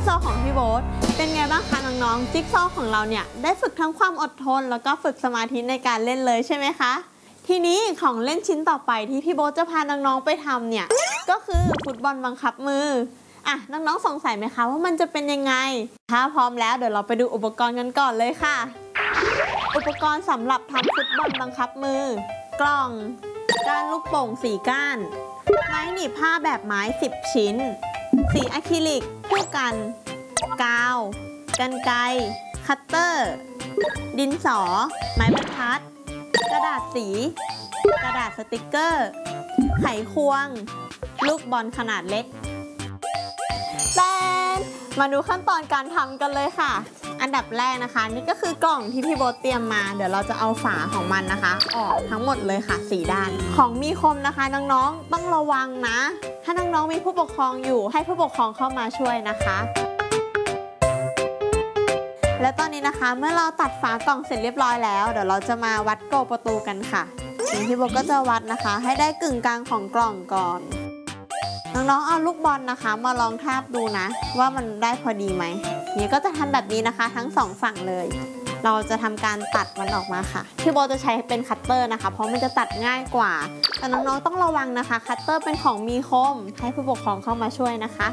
ซอว์ของพี่โบ๊ทเป็นไงบ้างคะน้องๆจิ๊กซอว์ของเราเนี่ยได้ฝึกทั้งความอดทนแล้วก็ฝึกสมาธิในการเล่นเลยใช่ไหมคะทีนี้ของเล่นชิ้นต่อไปที่พี่โบ๊ทจะพาน้องๆไปทำเนี่ยก็คือฟุตบอลบังคับมืออ่ะน้องๆสงสัยไหมคะว่ามันจะเป็นยังไงถ้าพร้อมแล้วเดี๋ยวเราไปดูอุปกรณ์กันก่อนเลยค่ะอุปกรณ์สำหรับทำฟุตบอลบังคับมือกล่องก้านลูกโป่ง4ก้านไม้หนีบผ้าแบบไม้10ชิ้นสีอะคริลิกคู่กันกาวกรรไกรคัตเตอร์ดินสอไม้บรรทัดกระดาษสีกระดาษสติกเกอร์ไขควงลูกบอลขนาดเล็กแต่มาดูขั้นตอนการทำกันเลยค่ะอันดับแรกนะคะนี่ก็คือกล่องที่พี่โบ๊ทเตรียมมาเดี๋ยวเราจะเอาฝาของมันนะคะออกทั้งหมดเลยค่ะ4ด้านของมีคมนะคะน้องๆต้องระวังนะถ้าน้องๆมีผู้ปกครองอยู่ให้ผู้ปกครองเข้ามาช่วยนะคะและตอนนี้นะคะเมื่อเราตัดฝากล่องเสร็จเรียบร้อยแล้วเดี๋ยวเราจะมาวัดโกประตูกันค่ะพี่โบ๊ทก็จะวัดนะคะให้ได้กึ่งกลางของกล่องก่อนน้องๆเอาลูกบอลนะคะมาลองทาบดูนะว่ามันได้พอดีไหมนี่ก็จะทำแบบนี้นะคะทั้ง2ฝั่งเลยเราจะทำการตัดมันออกมาค่ะพี่โบจะใช้เป็นคัตเตอร์นะคะเพราะมันจะตัดง่ายกว่าแต่น้องๆต้องระวังนะคะคัตเตอร์เป็นของมีคมให้ผู้ปกครองเข้ามาช่วยนะคะ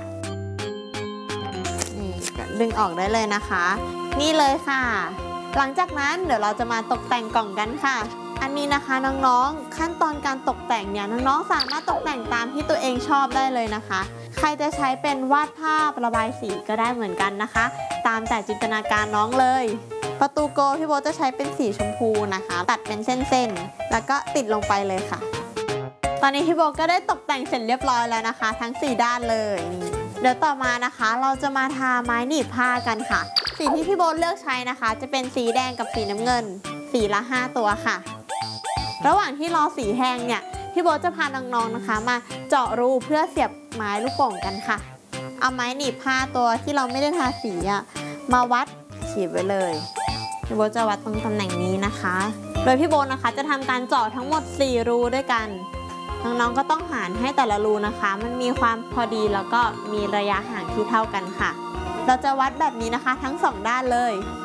นี่ดึงออกได้เลยนะคะนี่เลยค่ะหลังจากนั้นเดี๋ยวเราจะมาตกแต่งกล่องกันค่ะอันนี้นะคะน้องๆขั้นตอนการตกแต่งเนี่ยน้องๆสามารถตกแต่งตามที่ตัวเองชอบได้เลยนะคะใครจะใช้เป็นวาดภาพระบายสีก็ได้เหมือนกันนะคะตามแต่จินตนาการน้องเลยประตูโกพี่โบจะใช้เป็นสีชมพูนะคะตัดเป็นเส้นๆแล้วก็ติดลงไปเลยค่ะตอนนี้พี่โบก็ได้ตกแต่งเสร็จเรียบร้อยแล้วนะคะทั้ง4ด้านเลยเดี๋ยวต่อมานะคะเราจะมาทาไม้หนีบผ้ากันค่ะสีที่พี่โบเลือกใช้นะคะจะเป็นสีแดงกับสีน้ำเงินสีละ5ตัวค่ะระหว่างที่รอสีแห้งเนี่ยพี่โบ๊ทจะพาน้องๆนะคะมาเจาะรูเพื่อเสียบไม้ลูกโป่งกันค่ะเอาไม้หนีบผ้าตัวที่เราไม่ได้ทาสีมาวัดขีดไว้เลยพี่โบ๊ทจะวัดตรงตำแหน่งนี้นะคะโดยพี่โบ๊ทนะคะจะทำการเจาะทั้งหมด4รูด้วยกันน้องๆก็ต้องหารให้แต่ละรูนะคะมันมีความพอดีแล้วก็มีระยะห่างที่เท่ากันค่ะเราจะวัดแบบนี้นะคะทั้ง2ด้านเลย